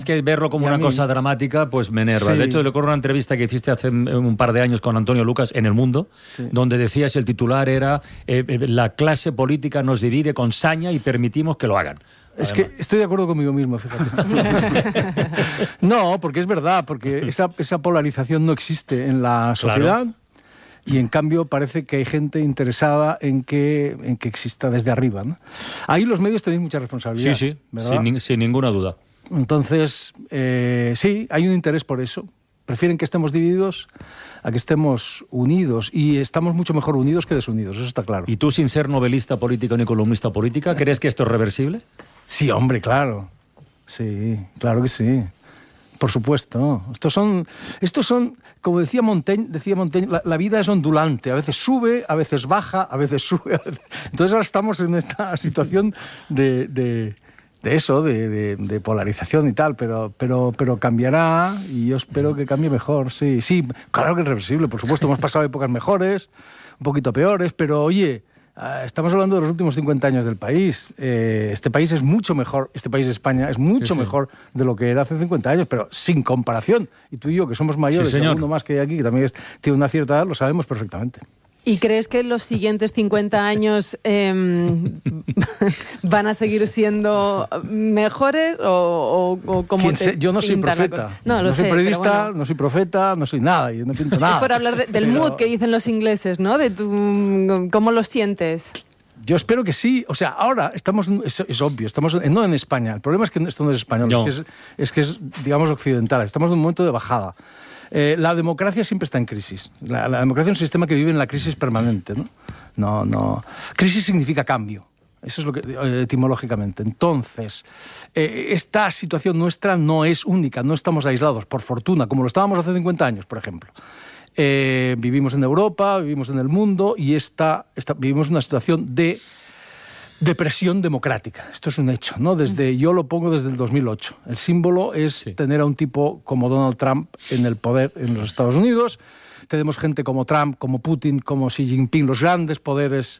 que verlo como una cosa dramática, pues me enerva. Sí. De hecho, recuerdo una entrevista que hiciste hace un par de años con Antonio Lucas en El Mundo, donde decías, el titular era la clase política nos divide con saña y permitimos que lo hagan. Es que estoy de acuerdo conmigo mismo, fíjate. No, porque es verdad, porque esa polarización no existe en la sociedad. Claro. Y en cambio parece que hay gente interesada en que exista desde arriba, ¿no? Ahí los medios tenéis mucha responsabilidad. Sí, ¿verdad? sin ninguna duda. Entonces, sí, hay un interés por eso. Prefieren que estemos divididos a que estemos unidos. Y estamos mucho mejor unidos que desunidos, eso está claro. ¿Y tú, sin ser novelista político ni columnista política, crees que esto es reversible? Sí, hombre, claro. Sí, claro que sí. Por supuesto. Estos son, como decía Montaigne, la vida es ondulante. A veces sube, a veces baja, a veces sube. Entonces ahora estamos en esta situación de polarización y tal, pero cambiará y yo espero que cambie mejor. Sí, claro que es reversible. Por supuesto, hemos pasado épocas mejores, un poquito peores, pero oye, estamos hablando de los últimos 50 años del país. Este país es mucho mejor, este país de España es mucho mejor de lo que era hace 50 años, pero sin comparación. Y tú y yo, que somos mayores, y alguno más que hay aquí, que también tiene una cierta edad, lo sabemos perfectamente. ¿Y crees que los siguientes 50 años van a seguir siendo mejores o cómo te Yo no soy profeta. No soy periodista, bueno. No soy profeta, no soy nada, yo no pinto nada. Es por hablar del mood que dicen los ingleses, ¿no? De cómo lo sientes. Yo espero que sí. O sea, ahora estamos, es obvio, estamos no en España. El problema es que esto no es español, no. es que es, digamos, occidental. Estamos en un momento de bajada. La democracia siempre está en crisis. La democracia es un sistema que vive en la crisis permanente, ¿no? No. Crisis significa cambio. Eso es lo que etimológicamente. Entonces, esta situación nuestra no es única, no estamos aislados, por fortuna, como lo estábamos hace 50 años, por ejemplo. Vivimos en Europa, vivimos en el mundo y vivimos una situación de depresión democrática. Esto es un hecho, ¿no? Yo lo pongo desde el 2008. El símbolo es tener a un tipo como Donald Trump en el poder en los Estados Unidos. Tenemos gente como Trump, como Putin, como Xi Jinping, los grandes poderes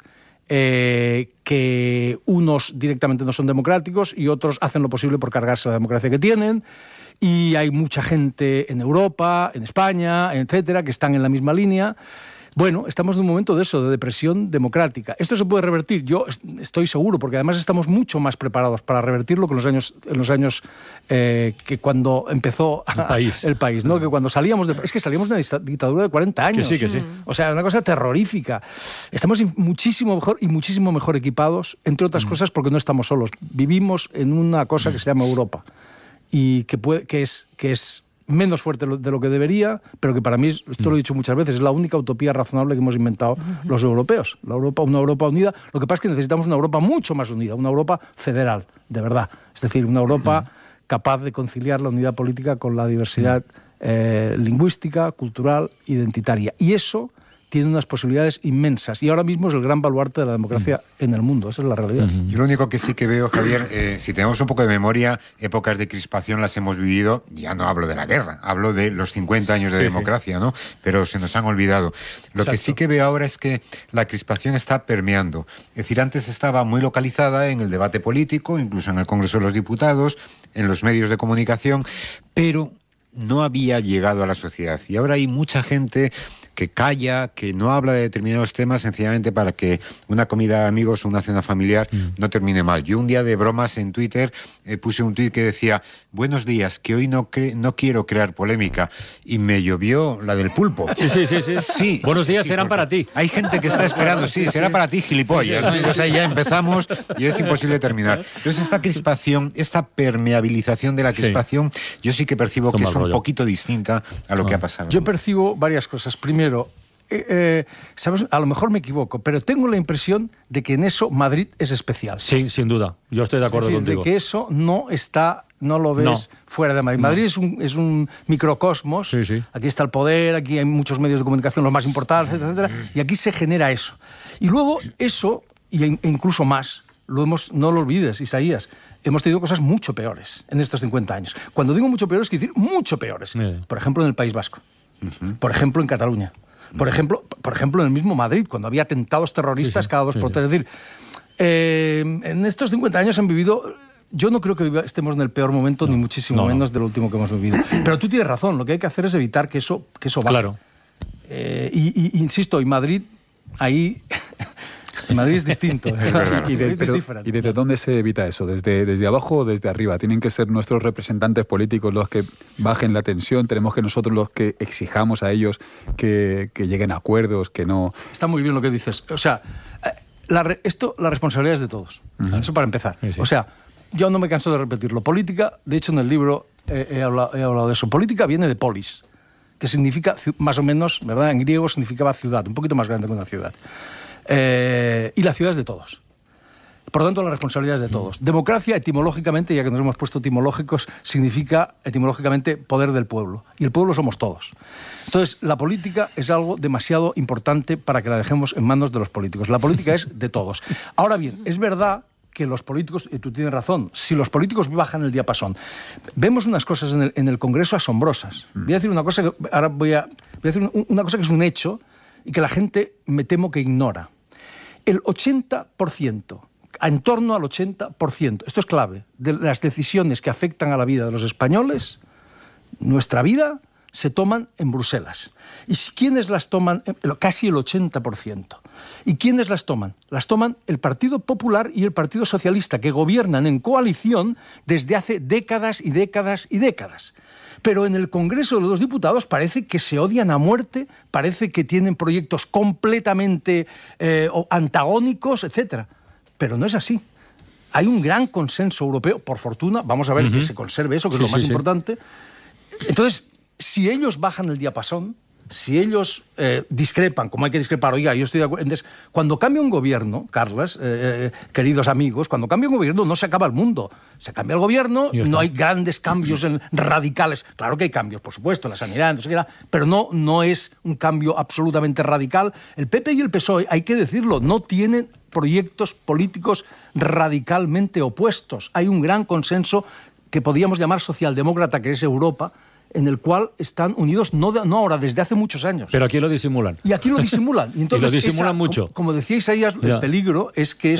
que unos directamente no son democráticos y otros hacen lo posible por cargarse la democracia que tienen. Y hay mucha gente en Europa, en España, etcétera, que están en la misma línea. Bueno, estamos en un momento de eso, de depresión democrática. ¿Esto se puede revertir? Yo estoy seguro, porque además estamos mucho más preparados para revertirlo que en los años que cuando empezó el país, ¿no? Que cuando salíamos es que salíamos de una dictadura de 40 años. Que sí. O sea, una cosa terrorífica. Estamos muchísimo mejor equipados, entre otras cosas porque no estamos solos. Vivimos en una cosa que se llama Europa y que es menos fuerte de lo que debería, pero que para mí, esto lo he dicho muchas veces, es la única utopía razonable que hemos inventado los europeos. Una Europa unida. Lo que pasa es que necesitamos una Europa mucho más unida, una Europa federal, de verdad. Es decir, una Europa capaz de conciliar la unidad política con la diversidad lingüística, cultural, identitaria. Y eso tiene unas posibilidades inmensas. Y ahora mismo es el gran baluarte de la democracia en el mundo. Esa es la realidad. Yo lo único que sí que veo, Javier, si tenemos un poco de memoria, épocas de crispación las hemos vivido, ya no hablo de la guerra, hablo de los 50 años de democracia, ¿no? Pero se nos han olvidado. Lo que sí que veo ahora es que la crispación está permeando. Es decir, antes estaba muy localizada en el debate político, incluso en el Congreso de los Diputados, en los medios de comunicación, pero no había llegado a la sociedad. Y ahora hay mucha gente que calla, que no habla de determinados temas sencillamente para que una comida de amigos o una cena familiar no termine mal. Yo un día de bromas en Twitter puse un tuit que decía: buenos días, que hoy no quiero crear polémica, y me llovió la del pulpo. Sí. Buenos días serán para ti. Hay gente que está esperando, será para ti, gilipollas. ¿No? Entonces ya empezamos y es imposible terminar. Entonces esta crispación, esta permeabilización de la crispación, yo sí que percibo que es un poquito distinta a lo que ha pasado. Yo percibo varias cosas. Primero, ¿sabes? A lo mejor me equivoco, pero tengo la impresión de que en eso Madrid es especial. Sí, sin duda. Yo estoy de acuerdo contigo. De que eso no lo ves fuera de Madrid. Madrid es un microcosmos. Sí. Aquí está el poder, aquí hay muchos medios de comunicación, los más importantes, etcétera, y aquí se genera eso. Y luego eso, e incluso más, no lo olvides, Isaías, hemos tenido cosas mucho peores en estos 50 años. Cuando digo mucho peores, quiero decir mucho peores. Por ejemplo, en el País Vasco. Por ejemplo, en Cataluña. Por ejemplo, en el mismo Madrid, cuando había atentados terroristas cada 2 por 3. Es decir, en estos 50 años han vivido yo no creo que estemos en el peor momento, ni muchísimo menos del último que hemos vivido. Pero tú tienes razón, lo que hay que hacer es evitar que eso baje. Claro. Insisto, y Madrid, ahí... Madrid es distinto. ¿Y desde dónde se evita eso? ¿Desde abajo o desde arriba? Tienen que ser nuestros representantes políticos los que bajen la tensión. Tenemos que nosotros los que exijamos a ellos que lleguen a acuerdos, que no... Está muy bien lo que dices. O sea, la responsabilidad es de todos. Eso para empezar. Sí. O sea, yo no me canso de repetirlo. Política, de hecho en el libro he hablado de eso. Política viene de polis, que significa más o menos, ¿verdad? En griego significaba ciudad, un poquito más grande que una ciudad. Y la ciudad es de todos. Por lo tanto, la responsabilidad es de todos. Democracia, etimológicamente, ya que nos hemos puesto etimológicos, significa etimológicamente poder del pueblo. Y el pueblo somos todos. Entonces, la política es algo demasiado importante para que la dejemos en manos de los políticos. La política es de todos. Ahora bien, es verdad que los políticos, y tú tienes razón, si los políticos bajan el diapasón, vemos unas cosas en el Congreso asombrosas. Voy a decir una cosa una cosa que es un hecho y que la gente me temo que ignora. El 80%, en torno al 80%, esto es clave, de las decisiones que afectan a la vida de los españoles, nuestra vida, se toman en Bruselas. ¿Y quiénes las toman? Casi el 80%. ¿Y quiénes las toman? Las toman el Partido Popular y el Partido Socialista, que gobiernan en coalición desde hace décadas y décadas y décadas. Pero en el Congreso de los Diputados parece que se odian a muerte, parece que tienen proyectos completamente antagónicos, etc. Pero no es así. Hay un gran consenso europeo, por fortuna, vamos a ver que se conserve eso, que es lo más importante. Entonces, si ellos bajan el diapasón, si ellos discrepan, como hay que discrepar, oiga, yo estoy de acuerdo. Entonces, cuando cambia un gobierno, Carles, queridos amigos, cuando cambia un gobierno no se acaba el mundo. Se cambia el gobierno, no hay grandes cambios radicales. Claro que hay cambios, por supuesto, la sanidad, pero no es un cambio absolutamente radical. El PP y el PSOE, hay que decirlo, no tienen proyectos políticos radicalmente opuestos. Hay un gran consenso que podríamos llamar socialdemócrata, que es Europa, en el cual están unidos no ahora, desde hace muchos años. Pero aquí lo disimulan. Y aquí lo disimulan. Y entonces y lo disimulan mucho. Como decía Isaías, el peligro es que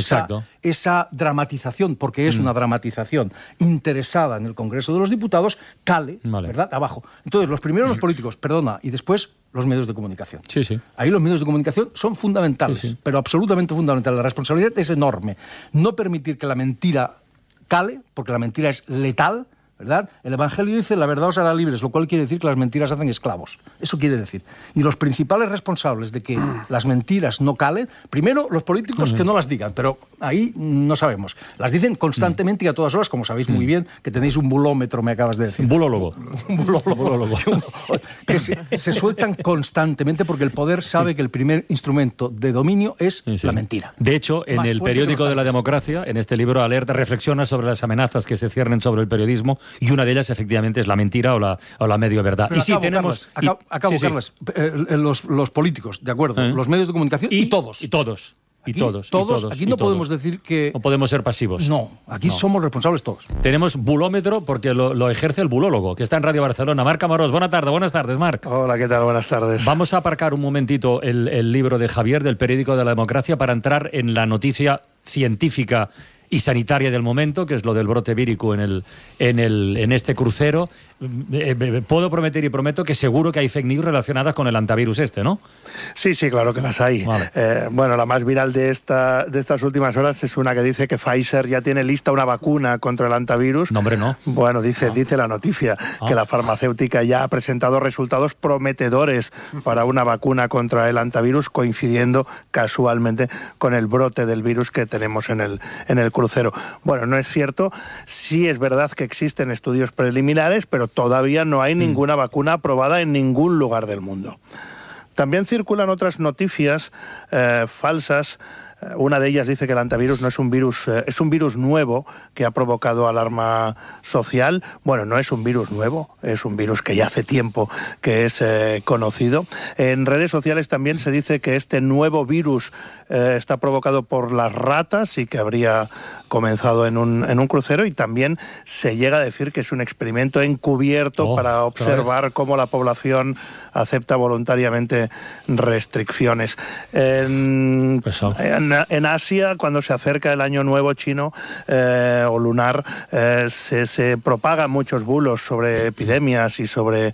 esa dramatización, porque es una dramatización interesada en el Congreso de los Diputados, cale, ¿verdad?, abajo. Entonces, los primeros los políticos, y después los medios de comunicación. Sí, sí. Ahí los medios de comunicación son fundamentales, pero absolutamente fundamentales. La responsabilidad es enorme. No permitir que la mentira cale, porque la mentira es letal, ¿verdad? El Evangelio dice, la verdad os hará libres, lo cual quiere decir que las mentiras hacen esclavos. Eso quiere decir. Y los principales responsables de que las mentiras no calen, primero los políticos que no las digan, pero ahí no sabemos. Las dicen constantemente y a todas horas, como sabéis muy bien, que tenéis un bulómetro, me acabas de decir. Un bulólogo. Un bulólogo. Que se sueltan constantemente porque el poder sabe que el primer instrumento de dominio es la mentira. De hecho, en el periódico de la democracia, en este libro, Alerta reflexiona sobre las amenazas que se ciernen sobre el periodismo, y una de ellas, efectivamente, es la mentira o la medio verdad. Pero y sí, tenemos... Carles, los políticos, de acuerdo, los medios de comunicación y todos. Y todos. Aquí no podemos decir que... No podemos ser pasivos. No, aquí somos responsables todos. Tenemos bulómetro porque lo ejerce el bulólogo, que está en Radio Barcelona. Marc Amorós, buenas tardes, Marc. Hola, ¿qué tal? Buenas tardes. Vamos a aparcar un momentito el libro de Javier, del periódico de la democracia, para entrar en la noticia científica y sanitaria del momento, que es lo del brote vírico en este crucero. Puedo prometer y prometo que seguro que hay fake news relacionadas con el antivirus ¿no? Sí, claro que las hay. Vale. Bueno, la más viral de estas últimas horas es una que dice que Pfizer ya tiene lista una vacuna contra el antivirus. No, hombre, no. Bueno, dice la noticia que la farmacéutica ya ha presentado resultados prometedores para una vacuna contra el antivirus, coincidiendo casualmente con el brote del virus que tenemos en el crucero. Bueno, no es cierto. Sí es verdad que existen estudios preliminares, pero todavía no hay ninguna vacuna aprobada en ningún lugar del mundo. También circulan otras noticias falsas. Una de ellas dice que el antivirus no es un virus, es un virus nuevo que ha provocado alarma social. Bueno, no es un virus nuevo, es un virus que ya hace tiempo que es conocido. En redes sociales también se dice que este nuevo virus está provocado por las ratas y que habría comenzado en un crucero, y también se llega a decir que es un experimento encubierto para observar cómo la población acepta voluntariamente restricciones. En En Asia, cuando se acerca el año nuevo chino o lunar, se propagan muchos bulos sobre epidemias y sobre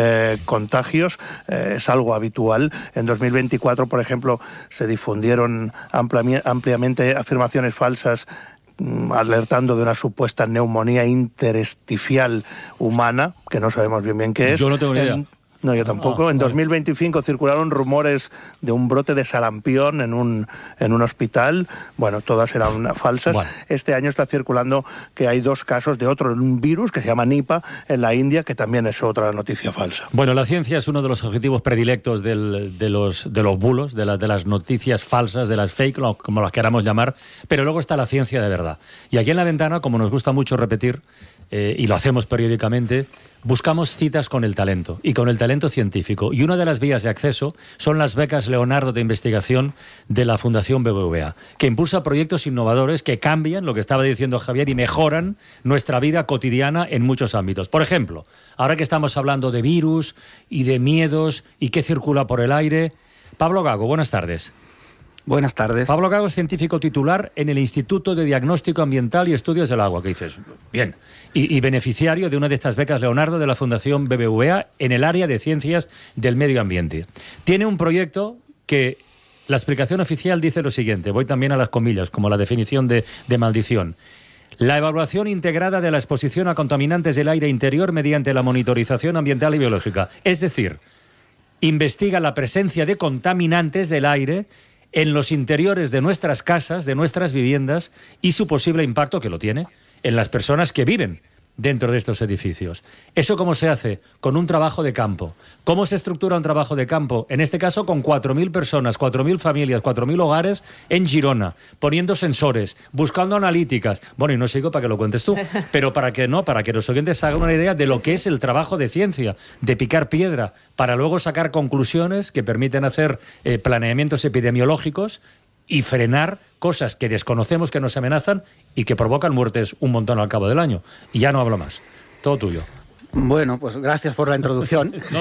contagios. Es algo habitual. En 2024, por ejemplo, se difundieron ampliamente afirmaciones falsas alertando de una supuesta neumonía intersticial humana, que no sabemos bien qué es. Yo no tengo ni idea. No, yo tampoco. En 2025 circularon rumores de un brote de sarampión en un hospital. Bueno, todas eran falsas. Bueno. Este año está circulando que hay 2 casos de un virus que se llama Nipah en la India, que también es otra noticia falsa. Bueno, la ciencia es uno de los objetivos predilectos de los bulos, de las noticias falsas, de las fake, como las queramos llamar, pero luego está la ciencia de verdad. Y aquí en La Ventana, como nos gusta mucho repetir, y lo hacemos periódicamente, buscamos citas con el talento y con el talento científico. Y una de las vías de acceso son las becas Leonardo de investigación de la Fundación BBVA, que impulsa proyectos innovadores que cambian, lo que estaba diciendo Javier, y mejoran nuestra vida cotidiana en muchos ámbitos. Por ejemplo, ahora que estamos hablando de virus y de miedos y qué circula por el aire, Pablo Gago, buenas tardes. Buenas tardes. Pablo Gago es científico titular en el Instituto de Diagnóstico Ambiental y Estudios del Agua, que dices, bien, y beneficiario de una de estas becas Leonardo de la Fundación BBVA en el área de ciencias del medio ambiente. Tiene un proyecto que la explicación oficial dice lo siguiente, voy también a las comillas, como la definición de maldición. La evaluación integrada de la exposición a contaminantes del aire interior mediante la monitorización ambiental y biológica. Es decir, investiga la presencia de contaminantes del aire en los interiores de nuestras casas, de nuestras viviendas, y su posible impacto, que lo tiene, en las personas que viven dentro de estos edificios. ¿Eso cómo se hace? Con un trabajo de campo. ¿Cómo se estructura un trabajo de campo? En este caso con 4.000 personas, 4.000 familias, 4.000 hogares en Girona, poniendo sensores, buscando analíticas. Bueno, y no sigo para que lo cuentes tú, pero para que los oyentes hagan una idea de lo que es el trabajo de ciencia, de picar piedra, para luego sacar conclusiones que permiten hacer planeamientos epidemiológicos y frenar cosas que desconocemos, que nos amenazan y que provocan muertes un montón al cabo del año. Y ya no hablo más. Todo tuyo. Bueno, pues gracias por la introducción. No,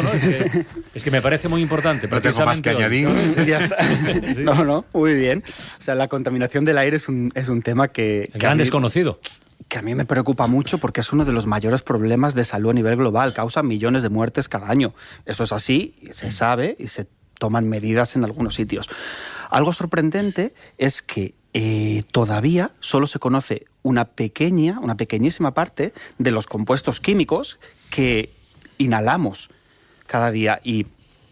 es que me parece muy importante. No tengo más que añadir. Ya está. Sí. No, muy bien. O sea, la contaminación del aire es un tema que... Gran desconocido. Que a mí me preocupa mucho porque es uno de los mayores problemas de salud a nivel global. Causa millones de muertes cada año. Eso es así, se sabe y se toman medidas en algunos sitios. Algo sorprendente es que todavía solo se conoce una pequeñísima parte de los compuestos químicos que inhalamos cada día. Y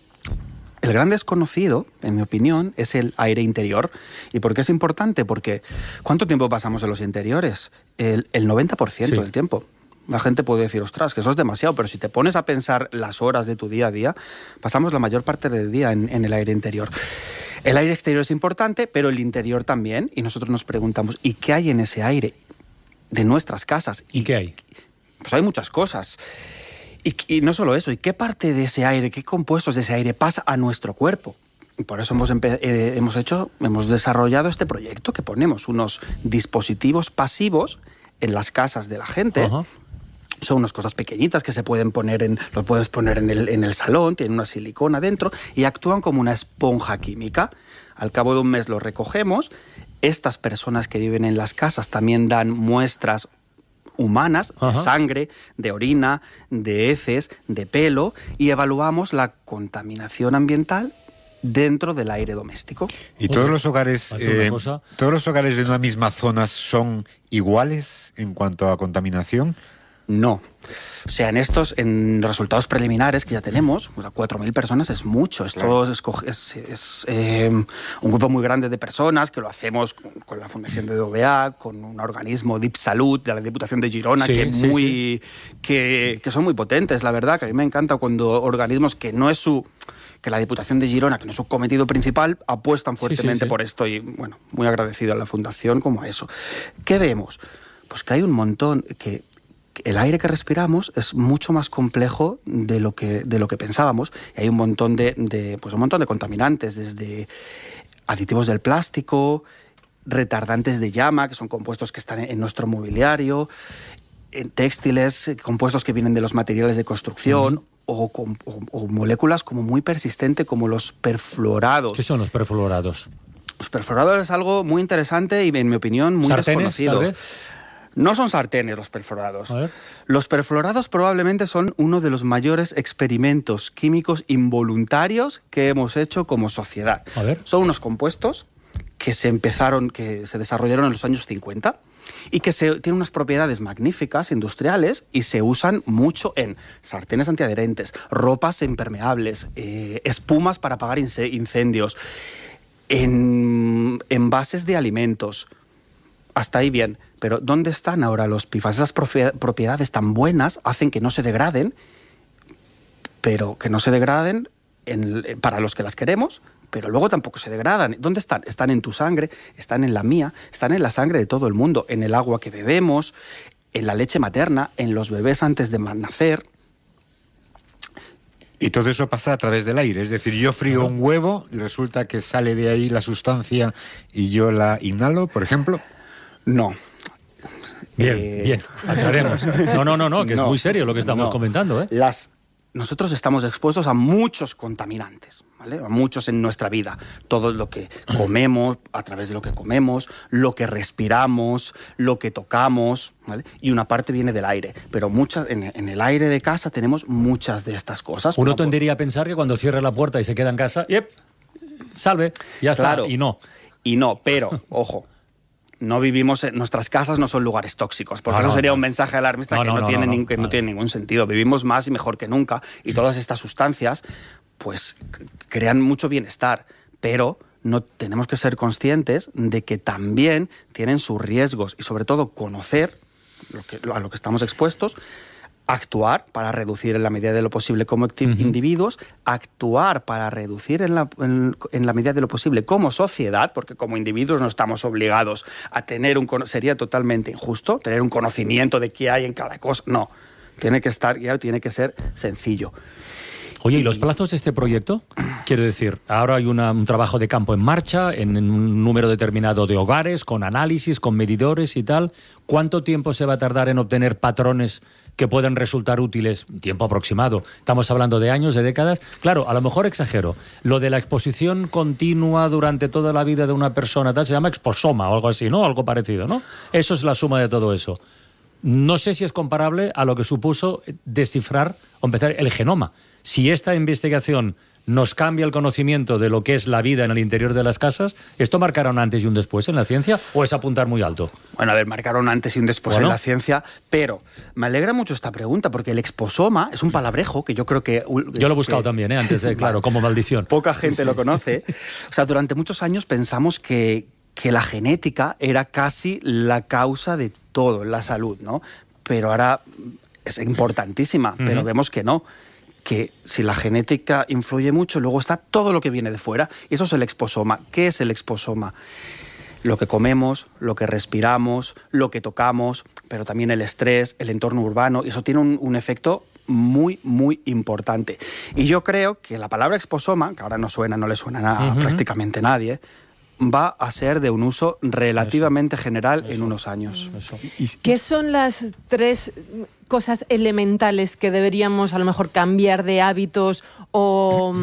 el gran desconocido, en mi opinión, es el aire interior. ¿Y por qué es importante? Porque ¿cuánto tiempo pasamos en los interiores? El 90% del tiempo. La gente puede decir, ostras, que eso es demasiado, pero si te pones a pensar las horas de tu día a día, pasamos la mayor parte del día en el aire interior. El aire exterior es importante, pero el interior también, y nosotros nos preguntamos, ¿y qué hay en ese aire de nuestras casas? ¿Y qué hay? Pues hay muchas cosas. Y no solo eso, ¿y qué parte de ese aire, qué compuestos de ese aire pasa a nuestro cuerpo? Y por eso hemos desarrollado este proyecto, que ponemos unos dispositivos pasivos en las casas de la gente. Uh-huh. Son unas cosas pequeñitas que se pueden poner lo puedes poner en el salón, tienen una silicona dentro y actúan como una esponja química. Al cabo de un mes lo recogemos. Estas personas que viven en las casas también dan muestras humanas, de sangre, de orina, de heces, de pelo, y evaluamos la contaminación ambiental dentro del aire doméstico. ¿Y todos los hogares de una misma zona son iguales en cuanto a contaminación? No. O sea, en resultados preliminares que ya tenemos, pues a 4.000 personas es mucho. Esto es un grupo muy grande de personas que lo hacemos con la Fundación de BBVA, con un organismo Dipsalud de la Diputación de Girona, que son muy potentes, la verdad, que a mí me encanta cuando organismos que la Diputación de Girona, que no es su cometido principal, apuestan fuertemente por esto y, bueno, muy agradecido a la Fundación como a eso. ¿Qué vemos? Pues que hay un montón que el aire que respiramos es mucho más complejo de lo que pensábamos. Y hay un montón de contaminantes, desde aditivos del plástico, retardantes de llama, que son compuestos que están en nuestro mobiliario, en textiles, compuestos que vienen de los materiales de construcción, o moléculas como muy persistentes como los perfluorados. ¿Qué son los perfluorados? Los perforados es algo muy interesante y, en mi opinión, muy desconocido. ¿Tal vez? No son sartenes los perforados. A ver. Los perforados probablemente son uno de los mayores experimentos químicos involuntarios que hemos hecho como sociedad. A ver. Son unos compuestos que se desarrollaron en los años 50 y que tienen unas propiedades magníficas, industriales, y se usan mucho en sartenes antiadherentes, ropas impermeables, espumas para apagar incendios, en envases de alimentos. Hasta ahí bien, pero ¿dónde están ahora los PFAS? Esas propiedades tan buenas hacen que no se degraden, pero que no se degraden para los que las queremos, pero luego tampoco se degradan. ¿Dónde están? Están en tu sangre, están en la mía, están en la sangre de todo el mundo, en el agua que bebemos, en la leche materna, en los bebés antes de nacer. Y todo eso pasa a través del aire, es decir, yo frío un huevo y resulta que sale de ahí la sustancia y yo la inhalo, por ejemplo. No. Bien, aclaremos. No, que es muy serio lo que estamos comentando, ¿eh? Nosotros estamos expuestos a muchos contaminantes, ¿vale? A muchos en nuestra vida. Todo lo que comemos, a través de lo que comemos, lo que respiramos, lo que tocamos, ¿vale? Y una parte viene del aire. Pero en el aire de casa tenemos muchas de estas cosas. Uno tendería a pensar que cuando cierra la puerta y se queda en casa, salve, ya claro, está, y no. Y no, pero, ojo, no vivimos nuestras casas no son lugares tóxicos, porque eso sería un mensaje alarmista que no tiene ningún sentido. Vivimos más y mejor que nunca y todas estas sustancias pues crean mucho bienestar, pero no tenemos que ser conscientes de que también tienen sus riesgos y sobre todo conocer a lo que estamos expuestos, actuar para reducir en la medida de lo posible como individuos, actuar para reducir en la medida de lo posible como sociedad, porque como individuos no estamos obligados a tener sería totalmente injusto tener un conocimiento de qué hay en cada cosa. No, tiene que estar guiado, tiene que ser sencillo. Oye, ¿y los plazos de este proyecto? Quiero decir, ahora hay un trabajo de campo en marcha, en un número determinado de hogares, con análisis, con medidores y tal. ¿Cuánto tiempo se va a tardar en obtener patrones que puedan resultar útiles? Tiempo aproximado. Estamos hablando de años, de décadas. Claro, a lo mejor exagero. Lo de la exposición continua durante toda la vida de una persona, tal, se llama exposoma o algo así, ¿no? Algo parecido, ¿no? Eso es la suma de todo eso. No sé si es comparable a lo que supuso descifrar o empezar el genoma. Si esta investigación nos cambia el conocimiento de lo que es la vida en el interior de las casas, ¿esto marcará un antes y un después en la ciencia o es apuntar muy alto? Bueno, a ver, marcaron un antes y un después en la ciencia, pero me alegra mucho esta pregunta porque el exposoma es un palabrejo que yo creo que... Yo lo he buscado también, antes de, claro, como maldición. Poca gente lo conoce. O sea, durante muchos años pensamos que la genética era casi la causa de todo en la salud, ¿no? Pero ahora es importantísima, pero vemos que no. Que si la genética influye mucho, luego está todo lo que viene de fuera. Y eso es el exposoma. ¿Qué es el exposoma? Lo que comemos, lo que respiramos, lo que tocamos, pero también el estrés, el entorno urbano. Y eso tiene un efecto muy, muy importante. Y yo creo que la palabra exposoma, que ahora no le suena a prácticamente nadie, va a ser de un uso relativamente general en unos años. ¿Qué son las 3 cosas elementales que deberíamos a lo mejor cambiar de hábitos o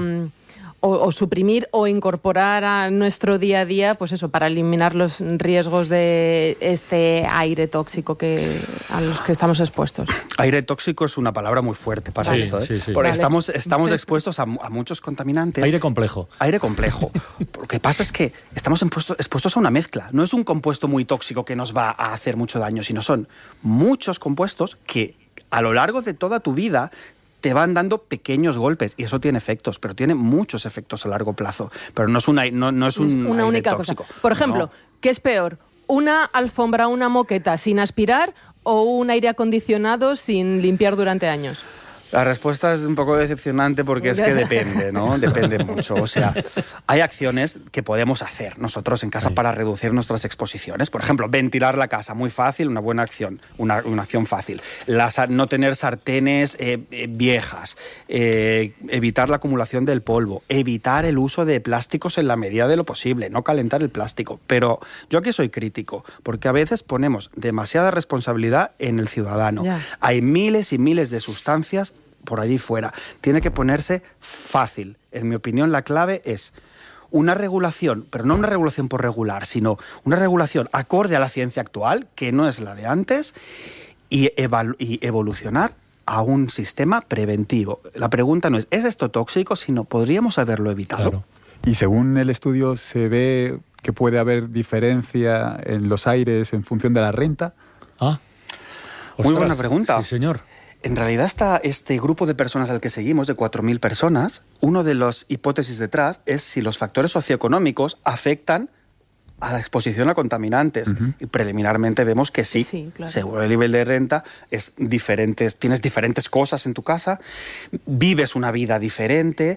suprimir o incorporar a nuestro día a día, pues eso, para eliminar los riesgos de este aire tóxico a los que estamos expuestos? Aire tóxico es una palabra muy fuerte para esto, ¿eh? Sí. Porque estamos expuestos a muchos contaminantes. Aire complejo. Aire complejo. Lo que pasa es que estamos expuestos a una mezcla. No es un compuesto muy tóxico que nos va a hacer mucho daño, sino son muchos compuestos que a lo largo de toda tu vida te van dando pequeños golpes y eso tiene efectos, pero tiene muchos efectos a largo plazo. Pero no es una única tóxico. Cosa. Por ejemplo, ¿qué es peor? ¿Una alfombra, una moqueta sin aspirar o un aire acondicionado sin limpiar durante años? La respuesta es un poco decepcionante porque es que depende, ¿no? Depende mucho. O sea, hay acciones que podemos hacer nosotros en casa para reducir nuestras exposiciones. Por ejemplo, ventilar la casa, muy fácil, una buena acción, una acción fácil. No tener sartenes viejas, evitar la acumulación del polvo, evitar el uso de plásticos en la medida de lo posible, no calentar el plástico. Pero yo aquí soy crítico, porque a veces ponemos demasiada responsabilidad en el ciudadano. Ya. Hay miles y miles de sustancias por allí fuera. Tiene que ponerse fácil. En mi opinión, la clave es una regulación, pero no una regulación por regular, sino una regulación acorde a la ciencia actual, que no es la de antes, y evolucionar a un sistema preventivo. La pregunta no es esto tóxico?, sino ¿podríamos haberlo evitado? Claro. Y según el estudio, ¿se ve que puede haber diferencia en los aires en función de la renta? Muy buena pregunta. Sí, señor. En realidad este grupo de personas al que seguimos, de 4.000 personas, una de las hipótesis detrás es si los factores socioeconómicos afectan a la exposición a contaminantes. Y preliminarmente vemos que sí, claro. Según el nivel de renta, tienes diferentes cosas en tu casa, vives una vida diferente,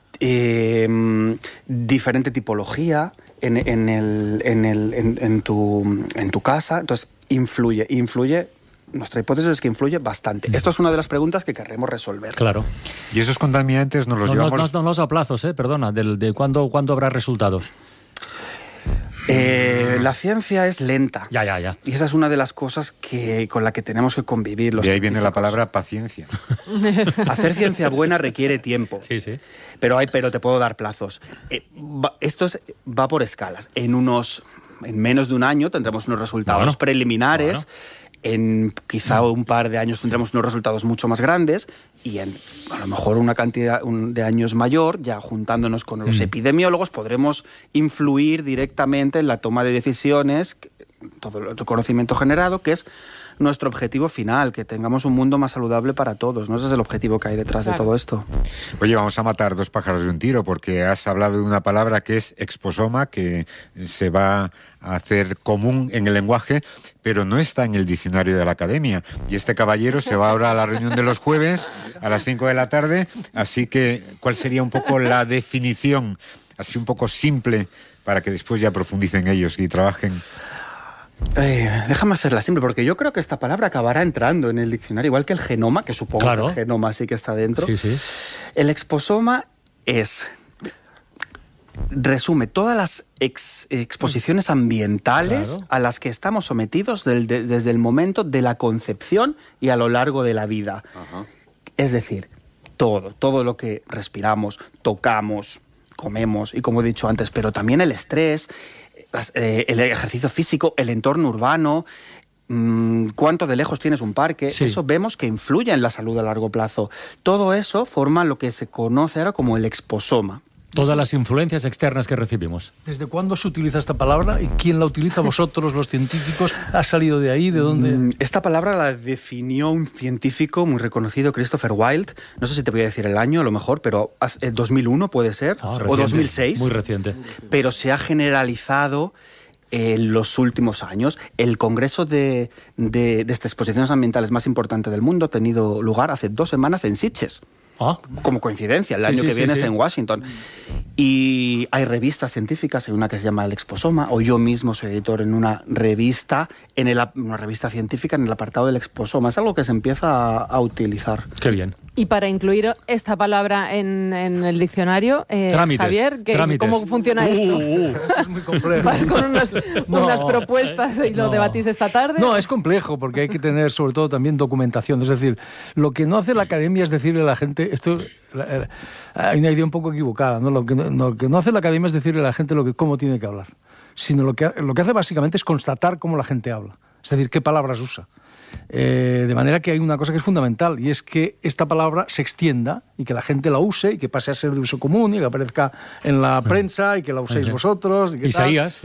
diferente tipología en tu casa, entonces influye. Nuestra hipótesis es que influye bastante. Esto es una de las preguntas que querremos resolver. Claro. Y esos contaminantes nos los llevamos... No los a plazos, perdona, de cuándo habrá resultados. La ciencia es lenta. Ya. Y esa es una de las cosas con la que tenemos que convivir los científicos. De ahí viene la palabra paciencia. Hacer ciencia buena requiere tiempo. Sí. Pero te puedo dar plazos. Esto va por escalas. En menos de un año tendremos unos resultados preliminares. En quizá un par de años tendremos unos resultados mucho más grandes y a lo mejor una cantidad de años mayor, ya juntándonos con los epidemiólogos, podremos influir directamente en la toma de decisiones, todo el conocimiento generado, que es nuestro objetivo final, que tengamos un mundo más saludable para todos, ¿no? Ese es el objetivo que hay detrás de todo esto. Oye, vamos a matar dos pájaros de un tiro, porque has hablado de una palabra que es exposoma, que se va a hacer común en el lenguaje, pero no está en el diccionario de la academia. Y este caballero se va ahora a la reunión de los jueves a las 5 de la tarde, así que ¿cuál sería un poco la definición, así un poco simple, para que después ya profundicen ellos y trabajen? Déjame hacerla simple, porque yo creo que esta palabra acabará entrando en el diccionario, igual que el genoma, que supongo que el genoma sí que está dentro. Sí. El exposoma resume todas las exposiciones ambientales a las que estamos sometidos desde el momento de la concepción y a lo largo de la vida. Es decir, todo lo que respiramos, tocamos, comemos, y como he dicho antes, pero también el estrés, el ejercicio físico, el entorno urbano, cuánto de lejos tienes un parque, eso vemos que influye en la salud a largo plazo. Todo eso forma lo que se conoce ahora como el exposoma. Todas las influencias externas que recibimos. ¿Desde cuándo se utiliza esta palabra y quién la utiliza? ¿Vosotros, los científicos? ¿Ha salido de ahí? ¿De dónde? Esta palabra la definió un científico muy reconocido, Christopher Wilde. No sé si te voy a decir el año, a lo mejor, pero 2001 puede ser, o 2006. Muy reciente. Pero se ha generalizado en los últimos años. El congreso de estas exposiciones ambientales más importante del mundo ha tenido lugar hace 2 semanas en Sitges. Como coincidencia, el año que viene es en Washington. Y hay revistas científicas, hay una que se llama El Exposoma, o yo mismo soy editor en una revista científica en el apartado del exposoma. Es algo que se empieza a utilizar. Qué bien. Y para incluir esta palabra en el diccionario, Javier, ¿cómo funciona esto? Es muy complejo. ¿Vas con unas propuestas y lo debatís esta tarde? No, es complejo porque hay que tener sobre todo también documentación. Es decir, lo que no hace la academia es decirle a la gente, hay una idea un poco equivocada, ¿no? Lo que no hace la academia es decirle a la gente cómo tiene que hablar, sino lo que hace básicamente es constatar cómo la gente habla, es decir, qué palabras usa. De manera que hay una cosa que es fundamental, y es que esta palabra se extienda y que la gente la use y que pase a ser de uso común y que aparezca en la prensa y que la uséis vosotros. Y que Isaías,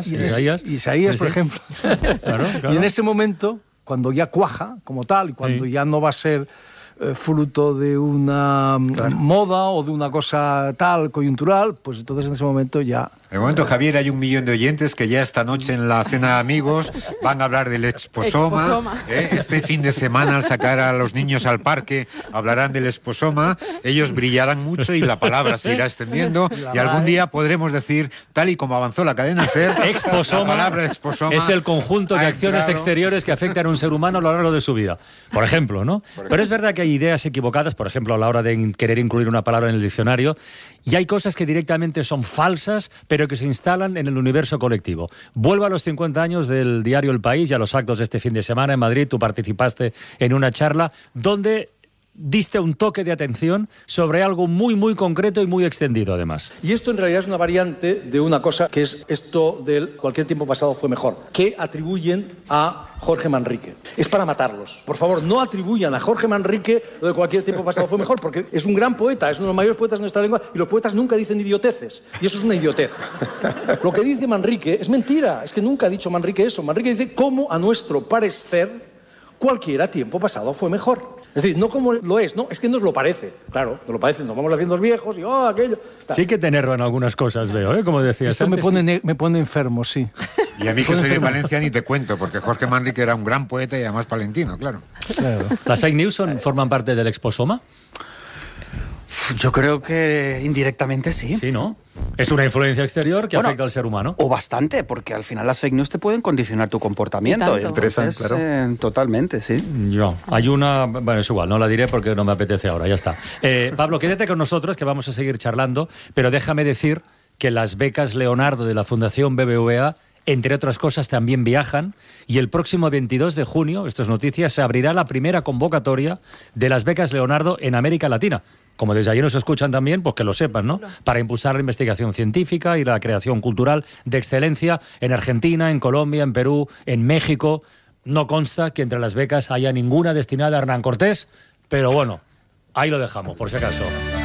por ejemplo. Claro. Y en ese momento, cuando ya cuaja como tal y cuando ya no va a ser fruto de una moda o de una cosa tal coyuntural, pues entonces en ese momento ya... De momento, Javier, hay 1 millón de oyentes que ya esta noche en la cena de amigos van a hablar del exposoma. Este fin de semana, al sacar a los niños al parque, hablarán del exposoma. Ellos brillarán mucho y la palabra se irá extendiendo. Y algún día podremos decir, tal y como avanzó la cadena SER, exposoma, la palabra exposoma es el conjunto de acciones exteriores que afectan a un ser humano a lo largo de su vida. Por ejemplo, ¿no? Pero es verdad que hay ideas equivocadas, por ejemplo, a la hora de querer incluir una palabra en el diccionario, y hay cosas que directamente son falsas, pero que se instalan en el universo colectivo. Vuelvo a los 50 años del diario El País y a los actos de este fin de semana en Madrid. Tú participaste en una charla donde diste un toque de atención sobre algo muy, muy concreto y muy extendido, además. Y esto en realidad es una variante de una cosa que es esto del cualquier tiempo pasado fue mejor, que atribuyen a Jorge Manrique. Es para matarlos. Por favor, no atribuyan a Jorge Manrique lo de cualquier tiempo pasado fue mejor, porque es un gran poeta, es uno de los mayores poetas de nuestra lengua, y los poetas nunca dicen idioteces. Y eso es una idiotez. Lo que dice Manrique es mentira, es que nunca ha dicho Manrique eso. Manrique dice cómo, a nuestro parecer, cualquier tiempo pasado fue mejor. Es decir, no como lo es, no, es que nos lo parece. Claro, nos lo parece, nos vamos haciendo viejos y aquello. Tal. Sí que tenerlo en algunas cosas, veo, ¿eh? Como decías. Esto me pone enfermo, sí. Y a mí que soy de Valencia ni te cuento, porque Jorge Manrique era un gran poeta y además palentino, claro. ¿Las fake news forman parte del exposoma? Yo creo que indirectamente sí. Sí, ¿no? Es una influencia exterior que afecta al ser humano. O bastante, porque al final las fake news te pueden condicionar tu comportamiento. Estresan, claro. Totalmente, sí. Hay una... Bueno, es igual, no la diré porque no me apetece ahora, ya está. Pablo, quédate con nosotros, que vamos a seguir charlando, pero déjame decir que las becas Leonardo de la Fundación BBVA, entre otras cosas, también viajan, y el próximo 22 de junio, esto es noticia, se abrirá la primera convocatoria de las becas Leonardo en América Latina. Como desde allí nos escuchan también, pues que lo sepas, ¿no? Para impulsar la investigación científica y la creación cultural de excelencia en Argentina, en Colombia, en Perú, en México. No consta que entre las becas haya ninguna destinada a Hernán Cortés, pero bueno, ahí lo dejamos, por si acaso.